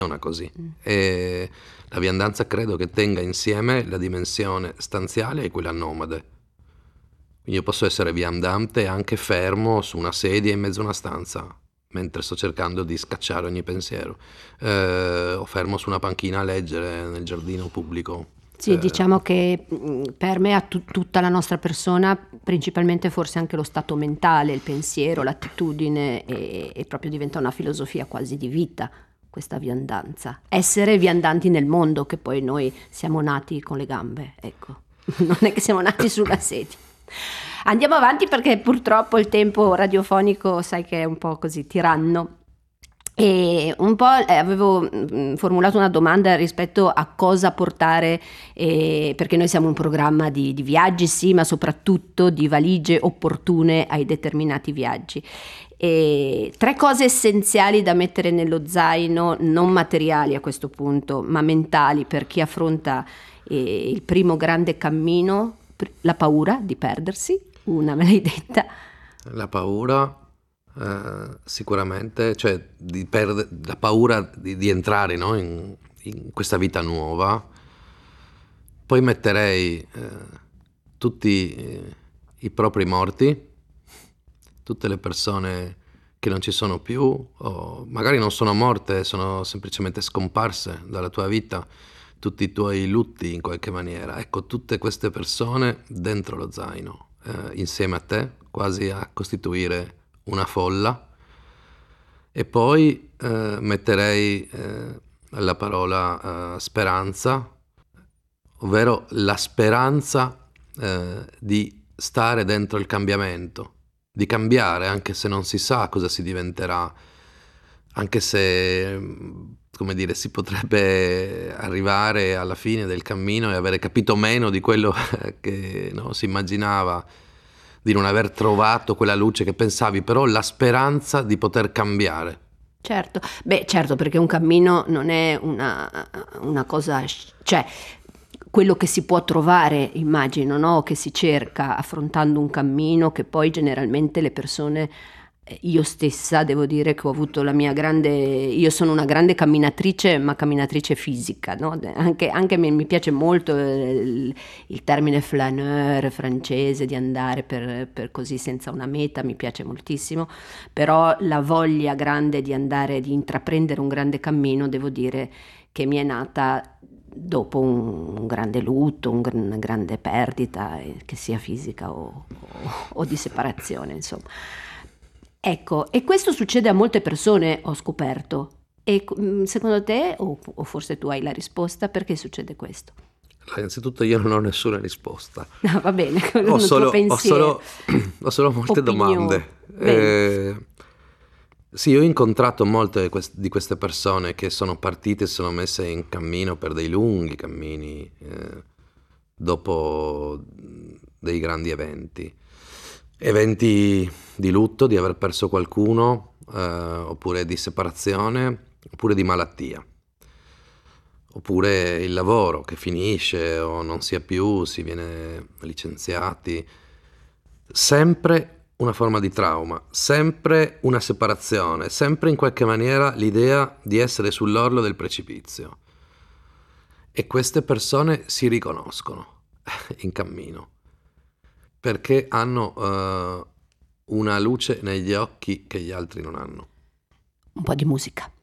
funziona così. E la viandanza credo che tenga insieme la dimensione stanziale e quella nomade. Quindi io posso essere viandante anche fermo su una sedia in mezzo a una stanza, mentre sto cercando di scacciare ogni pensiero. O fermo su una panchina a leggere nel giardino pubblico. Sì, diciamo che permea tutta la nostra persona, principalmente forse anche lo stato mentale, il pensiero, l'attitudine e proprio diventa una filosofia quasi di vita questa viandanza. Essere viandanti nel mondo, che poi noi siamo nati con le gambe, ecco, non è che siamo nati sulla sedia. Andiamo avanti perché purtroppo il tempo radiofonico sai che è un po' così tiranno. E un po' avevo formulato una domanda rispetto a cosa portare, perché noi siamo un programma di viaggi, sì, ma soprattutto di valigie opportune ai determinati viaggi. E 3 cose essenziali da mettere nello zaino, non materiali a questo punto, ma mentali per chi affronta il primo grande cammino, la paura di perdersi, una me l'hai detta. La paura, sicuramente, cioè la paura di entrare, no, in questa vita nuova. Poi metterei tutti i propri morti, tutte le persone che non ci sono più, o magari non sono morte, sono semplicemente scomparse dalla tua vita, tutti i tuoi lutti in qualche maniera. Ecco, tutte queste persone dentro lo zaino, insieme a te, quasi a costituire una folla. E poi metterei la parola speranza, ovvero la speranza di stare dentro il cambiamento, di cambiare anche se non si sa cosa si diventerà, anche se, come dire, si potrebbe arrivare alla fine del cammino e avere capito meno di quello che, no, si immaginava, di non aver trovato quella luce che pensavi, però la speranza di poter cambiare. Certo, beh certo perché un cammino non è una cosa, cioè quello che si può trovare, immagino, no? Che si cerca affrontando un cammino che poi generalmente le persone, io stessa devo dire che ho avuto la mia grande, io sono una grande camminatrice, ma camminatrice fisica, no? Anche mi piace molto il termine flaneur francese, di andare per così senza una meta, mi piace moltissimo, però la voglia grande di andare, di intraprendere un grande cammino, devo dire che mi è nata dopo un grande lutto, una grande perdita, che sia fisica o di separazione, insomma. Ecco, e questo succede a molte persone, ho scoperto. E secondo te, o forse tu hai la risposta, perché succede questo? Allora, innanzitutto io non ho nessuna risposta. No, va bene, Ho un tuo solo, ho pensiero, solo, ho solo molte opinione. domande. Bene. Sì, ho incontrato molte di queste persone che sono partite e si sono messe in cammino per dei lunghi cammini dopo dei grandi eventi. Eventi di lutto, di aver perso qualcuno, oppure di separazione, oppure di malattia. Oppure il lavoro che finisce o non si ha più, si viene licenziati. Sempre una forma di trauma, sempre una separazione, sempre in qualche maniera l'idea di essere sull'orlo del precipizio. E queste persone si riconoscono in cammino, perché hanno una luce negli occhi che gli altri non hanno. Un po' di musica.